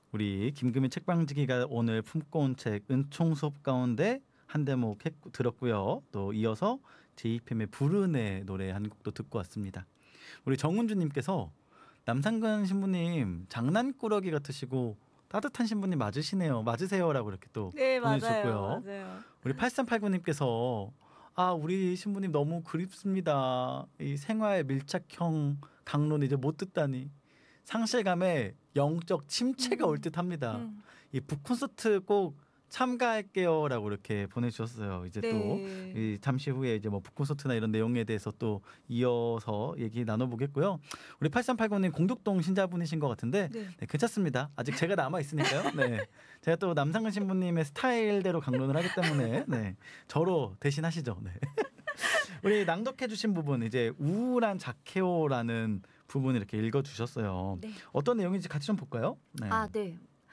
우리 김금희 책방지기가 오늘 품고 온 책 은총 수업 가운데 한 대목 들었고요. 또 이어서 제이팸의 부르네 노래 한 곡도 듣고 왔습니다. 우리 정은주님께서 남상근 신부님 장난꾸러기 같으시고 따뜻한 신부님 맞으세요라고 이렇게 또 네, 보내주셨고요. 맞아요. 우리 8389님께서 우리 신부님 너무 그립습니다. 이 생활 밀착형 강론 이제 못 듣다니 상실감에 영적 침체가 올 듯합니다. 이 북콘서트 꼭 참가할게요라고 이렇게 보내주셨어요. 이제 네. 또 이 잠시 후에 이제 뭐 북콘서트나 이런 내용에 대해서 또 이어서 얘기 나눠보겠고요. 우리 8389님 공덕동 신자분이신 것 같은데 네. 네, 괜찮습니다. 아직 제가 남아 있으니까요. 네, 제가 또 남상근 신부님의 스타일대로 강론을 하기 때문에 네, 저로 대신하시죠. 네. 우리 낭독해주신 부분 이제 우울한 자케오라는 부분 이렇게 읽어주셨어요. 네. 어떤 내용인지 같이 좀 볼까요? 네. 네.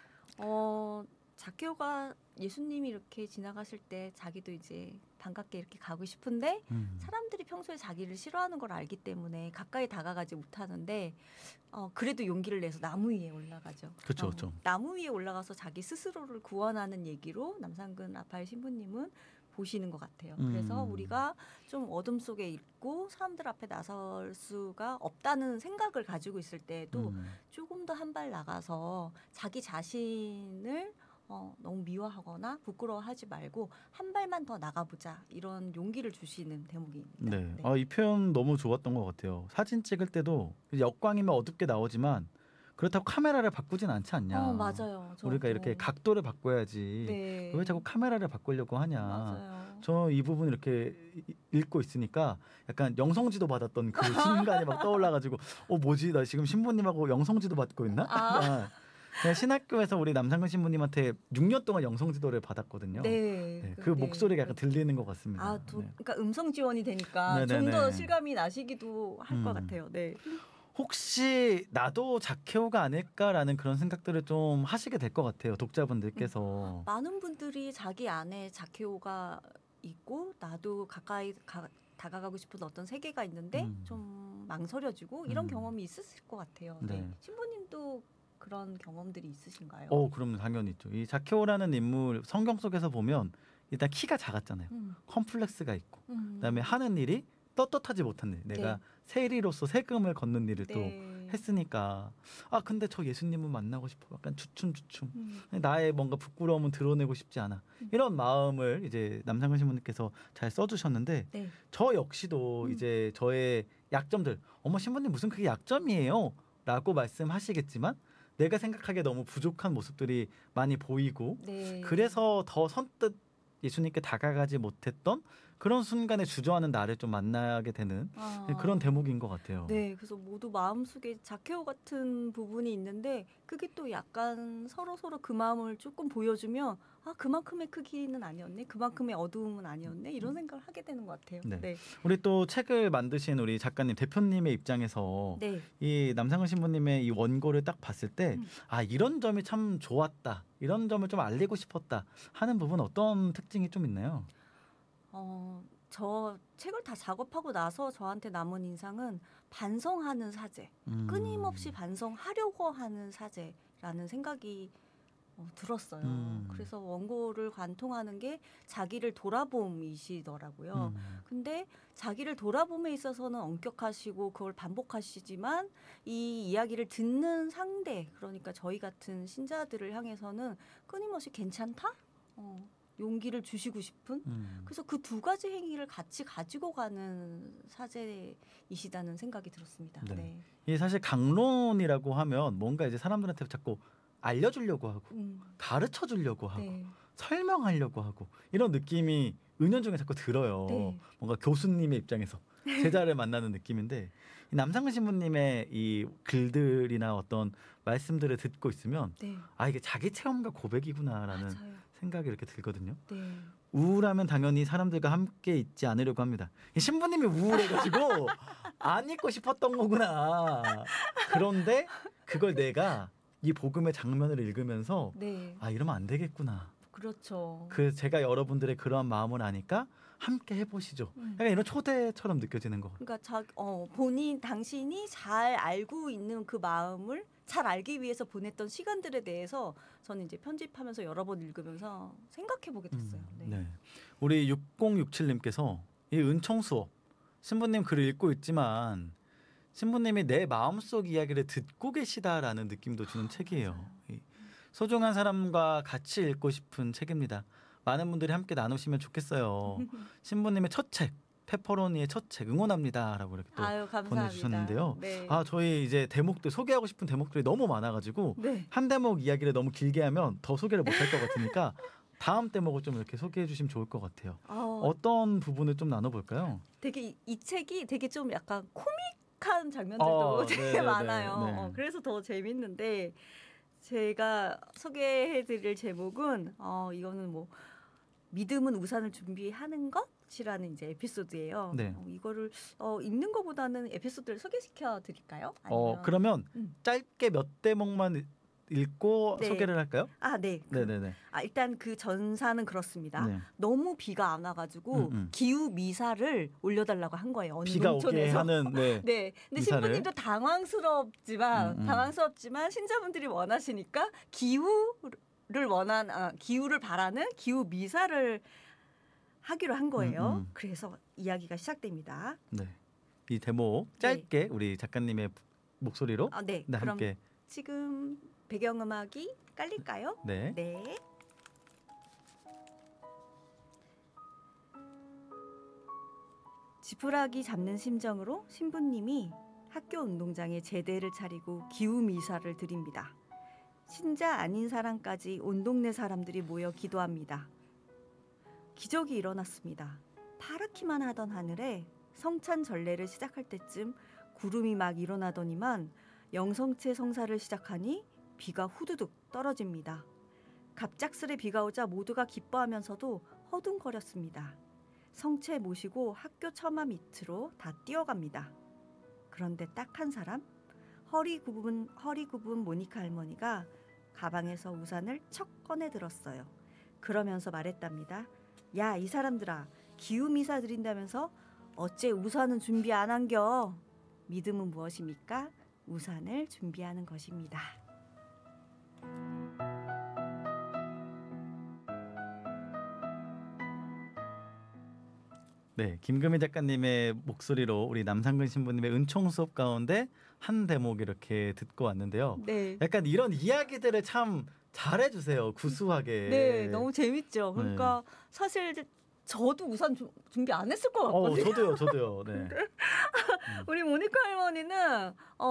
자케오가 예수님이 이렇게 지나가실 때 자기도 이제 반갑게 이렇게 가고 싶은데 사람들이 평소에 자기를 싫어하는 걸 알기 때문에 가까이 다가가지 못하는데 그래도 용기를 내서 나무 위에 올라가죠. 그렇죠, 그렇죠. 나무 위에 올라가서 자기 스스로를 구원하는 얘기로 남상근 라파엘 신부님은 보시는 것 같아요. 그래서 우리가 좀 어둠 속에 있고 사람들 앞에 나설 수가 없다는 생각을 가지고 있을 때에도 조금 더 한 발 나가서 자기 자신을 너무 미워하거나 부끄러워하지 말고 한 발만 더 나가보자 이런 용기를 주시는 대목입니다. 네. 네. 이 표현 너무 좋았던 것 같아요. 사진 찍을 때도 역광이면 어둡게 나오지만 그렇다고 카메라를 바꾸진 않지 않냐. 맞아요. 우리가 이렇게 각도를 바꿔야지. 네. 왜 자꾸 카메라를 바꾸려고 하냐. 맞아요. 저 이 부분 이렇게 읽고 있으니까 약간 영성지도 받았던 그 순간이 막 떠올라가지고 뭐지 나 지금 신부님하고 영성지도 받고 있나? 제가 신학교에서 우리 남상근 신부님한테 6년 동안 영성지도를 받았거든요. 네. 그 목소리가 약간 들리는 것 같습니다. 네. 그러니까 음성 지원이 되니까 좀 더 실감이 나시기도 할 것 같아요. 네. 혹시 나도 자케오가 아닐까라는 그런 생각들을 좀 하시게 될 것 같아요. 독자분들께서. 많은 분들이 자기 안에 자케오가 있고 나도 가까이 다가가고 싶은 어떤 세계가 있는데 좀 망설여지고 이런 경험이 있으실 것 같아요. 네. 신부님도 그런 경험들이 있으신가요? 그럼 당연히 있죠. 이 자케오라는 인물 성경 속에서 보면 일단 키가 작았잖아요. 컴플렉스가 있고 그다음에 하는 일이 떳떳하지 못한 일. 내가 세리로서 세금을 걷는 일을 또 했으니까 근데 저 예수님은 만나고 싶어. 약간 주춤주춤. 나의 뭔가 부끄러움은 드러내고 싶지 않아. 이런 마음을 이제 남상근 신부님께서 잘 써주셨는데 저 역시도 이제 저의 약점들 어머 신부님 무슨 그게 약점이에요? 라고 말씀하시겠지만 내가 생각하기에 너무 부족한 모습들이 많이 보이고 그래서 더 선뜻 예수님께 다가가지 못했던 그런 순간에 주저하는 나를 좀 만나게 되는 그런 대목인 것 같아요. 네, 그래서 모두 마음속에 자케오 같은 부분이 있는데 그게 또 약간 서로 그 마음을 조금 보여주면 그만큼의 크기는 아니었네, 그만큼의 어두움은 아니었네 이런 생각을 하게 되는 것 같아요. 네. 우리 또 책을 만드신 우리 작가님 대표님의 입장에서 이 남상근 신부님의 이 원고를 딱 봤을 때 이런 점이 참 좋았다, 이런 점을 좀 알리고 싶었다 하는 부분 어떤 특징이 좀 있나요? 저 책을 다 작업하고 나서 저한테 남은 인상은 반성하는 사제, 끊임없이 반성하려고 하는 사제라는 생각이 들었어요. 그래서 원고를 관통하는 게 자기를 돌아봄이시더라고요. 근데 자기를 돌아봄에 있어서는 엄격하시고 그걸 반복하시지만 이 이야기를 듣는 상대, 그러니까 저희 같은 신자들을 향해서는 끊임없이 괜찮다? 용기를 주시고 싶은 그래서 그 두 가지 행위를 같이 가지고 가는 사제이시다는 생각이 들었습니다. 네. 이게 사실 강론이라고 하면 뭔가 이제 사람들한테 자꾸 알려주려고 하고 가르쳐주려고 하고 설명하려고 하고 이런 느낌이 은연중에 자꾸 들어요. 뭔가 교수님의 입장에서 제자를 만나는 느낌인데 이 남상근 신부님의 이 글들이나 어떤 말씀들을 듣고 있으면 이게 자기 체험과 고백이구나라는 생각이 이렇게 들거든요. 우울하면 당연히 사람들과 함께 있지 않으려고 합니다. 신부님이 우울해가지고 안 있고 싶었던 거구나. 그런데 그걸 내가 이 복음의 장면을 읽으면서 이러면 안 되겠구나. 그렇죠. 제가 여러분들의 그러한 마음을 아니까 함께 해보시죠. 약간 이런 초대처럼 느껴지는 거. 그러니까 당신이 잘 알고 있는 그 마음을 잘 알기 위해서 보냈던 시간들에 대해서 저는 이제 편집하면서 여러 번 읽으면서 생각해 보게 됐어요. 네. 네. 우리 6067님께서 이 은총수업 신부님 글을 읽고 있지만 신부님이 내 마음속 이야기를 듣고 계시다라는 느낌도 주는 책이에요. 맞아요. 이 소중한 사람과 같이 읽고 싶은 책입니다. 많은 분들이 함께 나누시면 좋겠어요. 신부님의 첫 책, 페퍼로니의 첫 책 응원합니다라고 이렇게 또 아유, 감사합니다. 보내주셨는데요. 네. 저희 이제 대목들 소개하고 싶은 대목들이 너무 많아가지고 네. 한 대목 이야기를 너무 길게 하면 더 소개를 못할 것 같으니까 다음 대목을 좀 이렇게 소개해 주시면 좋을 것 같아요. 어떤 부분을 좀 나눠볼까요? 되게 이 책이 되게 좀 약간 코믹한 장면들도 되게 네네네. 많아요. 네. 그래서 더 재밌는데 제가 소개해드릴 제목은 이거는 뭐 믿음은 우산을 준비하는 것이라는 이제 에피소드예요. 네. 이거를 읽는 것보다는 에피소드를 소개시켜 드릴까요? 그러면 음. 짧게 몇 대목만 읽고 네. 소개를 할까요? 네. 네네네. 일단 그 전사는 그렇습니다. 네. 너무 비가 안 와가지고 기후 미사를 올려달라고 한 거예요. 어느 비가 오게 농촌에서. 하는 네. 근데 미사를. 신부님도 당황스럽지만 신자분들이 원하시니까 기후를 바라는 기후 미사를 하기로 한 거예요. 그래서 이야기가 시작됩니다. 네. 이 대목 짧게 우리 작가님의 목소리로 네. 그럼 함께 지금 배경음악이 깔릴까요? 네. 네. 지푸라기 잡는 심정으로 신부님이 학교 운동장에 제대를 차리고 기후 미사를 드립니다. 신자 아닌 사람까지 온 동네 사람들이 모여 기도합니다. 기적이 일어났습니다. 파랗기만 하던 하늘에 성찬 전례를 시작할 때쯤 구름이 막 일어나더니만 영성체 성사를 시작하니 비가 후두둑 떨어집니다. 갑작스레 비가 오자 모두가 기뻐하면서도 허둥거렸습니다. 성체 모시고 학교 처마 밑으로 다 뛰어갑니다. 그런데 딱 한 사람, 허리 굽은 모니카 할머니가 가방에서 우산을 척 꺼내 들었어요. 그러면서 말했답니다. 야, 이 사람들아, 기후 미사 드린다면서 어째 우산은 준비 안 한겨? 믿음은 무엇입니까? 우산을 준비하는 것입니다. 네, 김금희 작가님의 목소리로 우리 남상근 신부님의 은총 수업 가운데 한 대목 이렇게 듣고 왔는데요. 네. 약간 이런 이야기들을 참 잘해주세요. 구수하게. 네, 너무 재밌죠. 그러니까 사실 저도 우산 준비 안 했을 것 같거든요. 저도요. 네. 우리 모니카 할머니는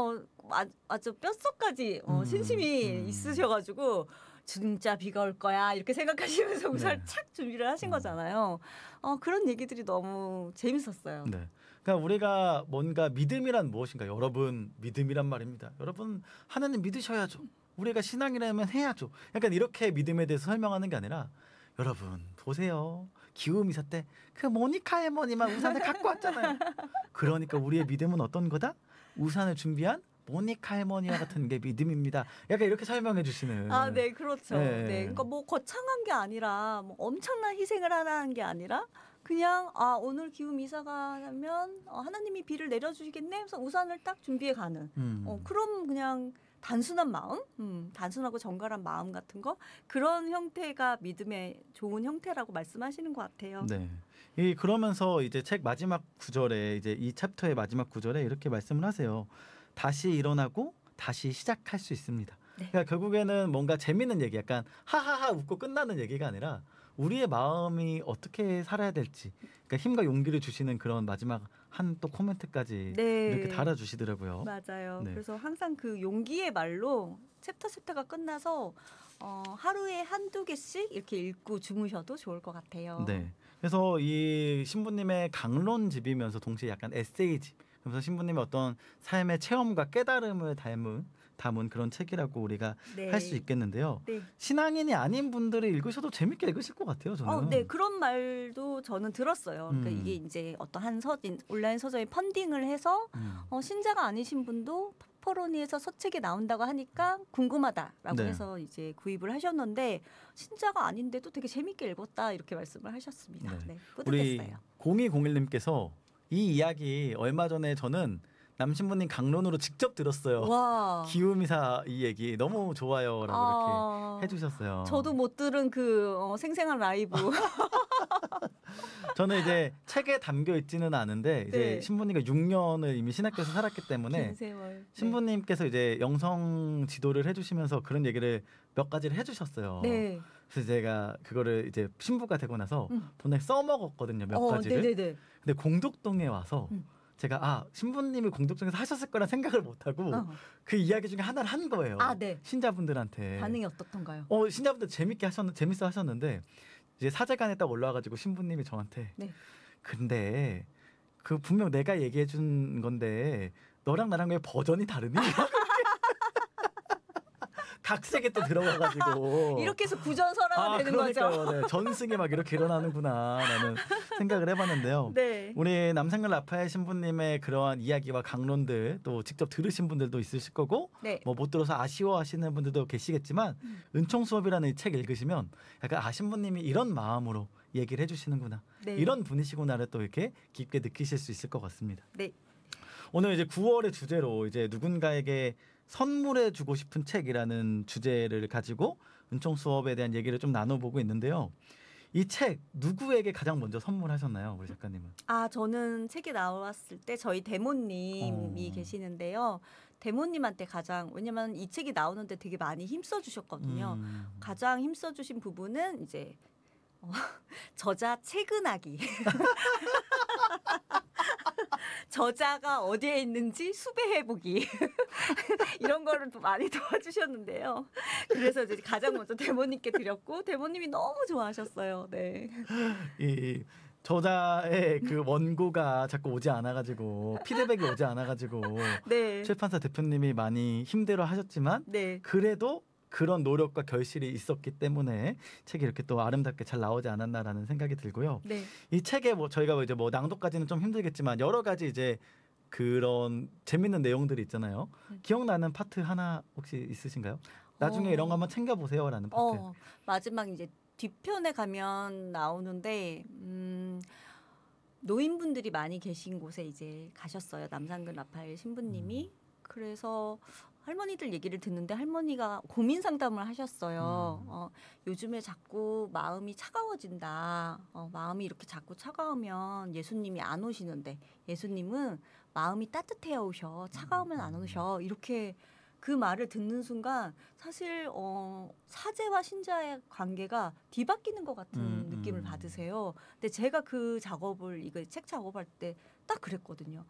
아주 뼛속까지 신심이 있으셔가지고 진짜 비가 올 거야 이렇게 생각하시면서 우산을 착 준비를 하신 거잖아요. 그런 얘기들이 너무 재밌었어요. 네. 그러니까 우리가 뭔가 믿음이란 무엇인가? 여러분, 믿음이란 말입니다. 여러분, 하나님 믿으셔야죠. 우리가 신앙이라면 해야죠. 약간 이렇게 믿음에 대해서 설명하는 게 아니라 여러분 보세요. 기후미사 때 그 모니카 할머니만 우산을 갖고 왔잖아요. 그러니까 우리의 믿음은 어떤 거다? 우산을 준비한 모니카 할머니와 같은 게 믿음입니다. 약간 이렇게 설명해 주시는. 네, 그렇죠. 네. 네, 그러니까 뭐 거창한 게 아니라 뭐 엄청난 희생을 하라는 게 아니라 그냥 오늘 기후 미사가 하면 하나님이 비를 내려주시겠네. 그래서 우산을 딱 준비해 가는. 그럼 그냥 단순한 마음, 단순하고 정갈한 마음 같은 거 그런 형태가 믿음의 좋은 형태라고 말씀하시는 것 같아요. 네. 그러면서 이제 책 마지막 구절에 이제 이 챕터의 마지막 구절에 이렇게 말씀을 하세요. 다시 일어나고 다시 시작할 수 있습니다. 네. 그러니까 결국에는 뭔가 재밌는 얘기, 약간 하하하 웃고 끝나는 얘기가 아니라 우리의 마음이 어떻게 살아야 될지, 그러니까 힘과 용기를 주시는 그런 마지막 한 또 코멘트까지 이렇게 달아주시더라고요. 맞아요. 네. 그래서 항상 그 용기의 말로 챕터가 끝나서 하루에 한두 개씩 이렇게 읽고 주무셔도 좋을 것 같아요. 네. 그래서 이 신부님의 강론집이면서 동시에 약간 에세이집. 그래서 신부님의 어떤 삶의 체험과 깨달음을 담은 그런 책이라고 우리가 할 수 있겠는데요. 네. 신앙인이 아닌 분들이 읽으셔도 재밌게 읽으실 것 같아요. 저는. 네, 그런 말도 저는 들었어요. 그러니까 이게 이제 어떤 온라인 서점에 펀딩을 해서 신자가 아니신 분도 페퍼로니에서 서책이 나온다고 하니까 궁금하다라고 해서 이제 구입을 하셨는데 신자가 아닌데도 되게 재밌게 읽었다 이렇게 말씀을 하셨습니다. 네, 뿌듯했어요. 우리 0201님께서 이 이야기 얼마 전에 저는 남신부님 강론으로 직접 들었어요. 와. 기우미사 이 얘기 너무 좋아요라고 이렇게 해주셨어요. 저도 못 들은 그 생생한 라이브. 저는 이제 책에 담겨 있지는 않은데 이제 네. 신부님과 6년을 이미 신학교에서 살았기 때문에 긴 세월. 신부님께서 이제 영성 지도를 해주시면서 그런 얘기를 몇 가지를 해주셨어요. 네. 그래서 제가 그거를 이제 신부가 되고 나서 돈에 써먹었거든요. 몇 가지를. 네네네. 근데 공덕동에 와서 제가 신부님이 공덕동에서 하셨을 거란 생각을 못하고 그 이야기 중에 하나를 한 거예요. 네. 신자분들한테. 반응이 어떻던가요? 신자분들 재밌어 하셨는데 이제 사제관에 딱 올라와가지고 신부님이 저한테 네. 근데 그 분명 내가 얘기해 준 건데 너랑 나랑 왜 버전이 다르니? 각색에 또 들어가가지고 이렇게 해서 구전설화가 되는 그러니까요. 거죠. 네, 전승이 막 이렇게 일어나는구나라는 생각을 해봤는데요. 네. 우리 남상근 라파엘 신부님의 그러한 이야기와 강론들 또 직접 들으신 분들도 있으실 거고 네. 뭐 못 들어서 아쉬워하시는 분들도 계시겠지만 은총 수업이라는 이 책 읽으시면 약간 신부님이 이런 마음으로 얘기를 해주시는구나 네. 이런 분이시구나를 또 이렇게 깊게 느끼실 수 있을 것 같습니다. 네. 오늘 이제 9월의 주제로 이제 누군가에게 선물해주고 싶은 책이라는 주제를 가지고 은총 수업에 대한 얘기를 좀 나눠보고 있는데요. 이 책 누구에게 가장 먼저 선물하셨나요, 우리 작가님은? 저는 책이 나왔을 때 저희 대모님이 계시는데요. 대모님한테 왜냐면 이 책이 나오는데 되게 많이 힘써 주셨거든요. 가장 힘써 주신 부분은 이제 저자 퇴근하기. 저자가 어디에 있는지 수배해보기 이런 거를 많이 도와주셨는데요. 그래서 이제 가장 먼저 대모님께 드렸고 대모님이 너무 좋아하셨어요. 네. 이 저자의 그 원고가 자꾸 오지 않아가지고 피드백이 오지 않아가지고 네. 출판사 대표님이 많이 힘들어하셨지만 네. 그래도 그런 노력과 결실이 있었기 때문에 책이 이렇게 또 아름답게 잘 나오지 않았나라는 생각이 들고요. 네. 이 책에 저희가 이제 낭독까지는 좀 힘들겠지만 여러 가지 이제 그런 재밌는 내용들이 있잖아요. 기억나는 파트 하나 혹시 있으신가요? 나중에 이런 거 한번 챙겨보세요라는 파트. 마지막 이제 뒤편에 가면 나오는데 노인분들이 많이 계신 곳에 이제 가셨어요. 남상근 라파엘 신부님이. 그래서 할머니들 얘기를 듣는데 할머니가 고민 상담을 하셨어요. 요즘에 자꾸 마음이 차가워진다. 마음이 이렇게 자꾸 차가우면 예수님이 안 오시는데 예수님은 마음이 따뜻해야 오셔. 차가우면 안 오셔. 이렇게 그 말을 듣는 순간 사실 사제와 신자의 관계가 뒤바뀌는 것 같은 느낌을 받으세요. 근데 제가 그 이거 책 작업할 때 딱 그랬거든요.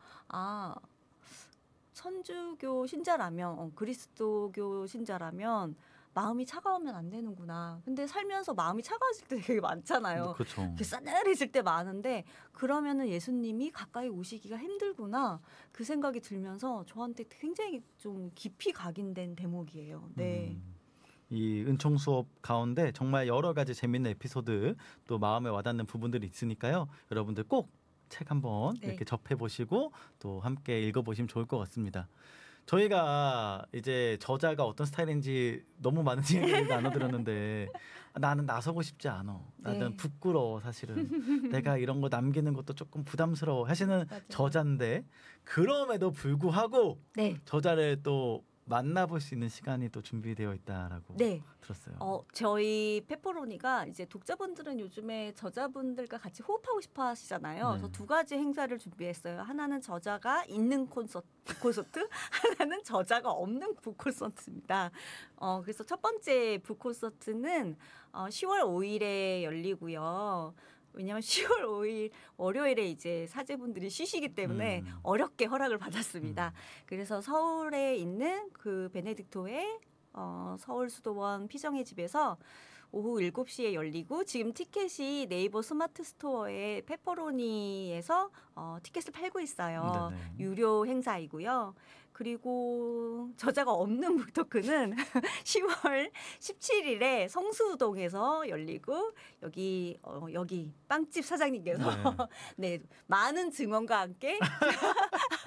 천주교 신자라면 그리스도교 신자라면 마음이 차가우면 안 되는구나. 근데 살면서 마음이 차가워질 때 되게 많잖아요. 그렇죠. 이렇게 싸늘해질 때 많은데 그러면은 예수님이 가까이 오시기가 힘들구나. 그 생각이 들면서 저한테 굉장히 좀 깊이 각인된 대목이에요. 네. 이 은총 수업 가운데 정말 여러 가지 재밌는 에피소드 또 마음에 와닿는 부분들이 있으니까요. 여러분들 꼭 책 한번 네. 이렇게 접해보시고 또 함께 읽어보시면 좋을 것 같습니다. 저희가 이제 저자가 어떤 스타일인지 너무 많은 이야기를 나눠드렸는데 나는 나서고 싶지 않아. 나는 네. 부끄러워 사실은. 내가 이런 거 남기는 것도 조금 부담스러워 하시는 맞아요. 저자인데 그럼에도 불구하고 네. 저자를 또 만나볼 수 있는 시간이 또 준비되어 있다라고 네. 들었어요. 저희 페퍼로니가 이제 독자분들은 요즘에 저자분들과 같이 호흡하고 싶어 하시잖아요. 네. 그래서 두 가지 행사를 준비했어요. 하나는 저자가 있는 북콘서트, 하나는 저자가 없는 북콘서트입니다. 그래서 첫 번째 북콘서트는 10월 5일에 열리고요. 왜냐하면 10월 5일 월요일에 이제 사제분들이 쉬시기 때문에 어렵게 허락을 받았습니다. 그래서 서울에 있는 그 베네딕토의 서울수도원 피정의 집에서 오후 7시에 열리고 지금 티켓이 네이버 스마트 스토어에 페퍼로니에서 티켓을 팔고 있어요. 네네. 유료 행사이고요. 그리고 저자가 없는 북토크는 10월 17일에 성수동에서 열리고 여기 빵집 사장님께서 네, 많은 증언과 함께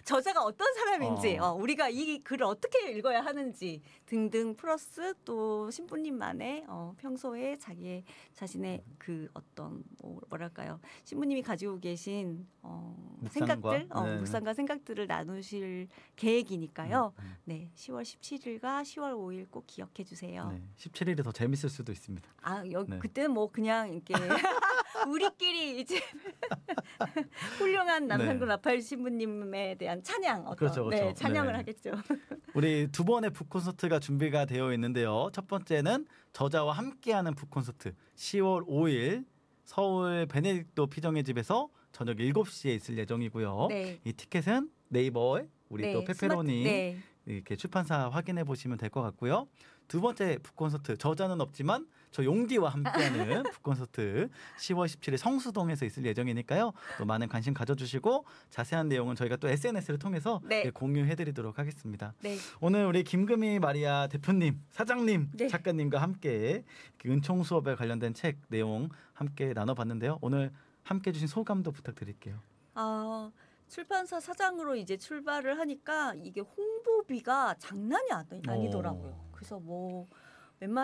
저자가 어떤 사람인지, 우리가 이 글을 어떻게 읽어야 하는지 등등 플러스 또 신부님만의 평소에 자신의 그 어떤 뭐랄까요, 신부님이 가지고 계신 생각들, 네. 묵상과 생각들을 나누실 계획이니까요. 네, 10월 17일과 10월 5일 꼭 기억해 주세요. 네, 17일이 더 재밌을 수도 있습니다. 네. 그때는 뭐 그냥 이렇게 우리끼리 이제 훌륭한 남상도 라파엘 신부님에 대한 찬양, 그렇죠. 네, 찬양을 네. 하겠죠. 우리 두 번의 북콘서트가 준비가 되어 있는데요. 첫 번째는 저자와 함께하는 북콘서트 10월 5일 서울 베네딕토 피정의 집에서 저녁 7시에 있을 예정이고요. 네. 이 티켓은 네이버에 우리 또 페페로니 네. 이렇게 출판사 확인해 보시면 될 것 같고요. 두 번째 북콘서트 저자는 없지만 저 용디와 함께하는 북콘서트 10월 17일 성수동에서 있을 예정이니까요. 또 많은 관심 가져주시고 자세한 내용은 저희가 또 SNS를 통해서 네. 공유해드리도록 하겠습니다. 네. 오늘 우리 김금희 마리아 대표님, 사장님, 네. 작가님과 함께 은총 수업에 관련된 책 내용 함께 나눠봤는데요. 오늘 함께 해주신 소감도 부탁드릴게요. 출판사 사장으로 이제 출발을 하니까 이게 홍보비가 장난이 아니더라고요. 그래서 뭐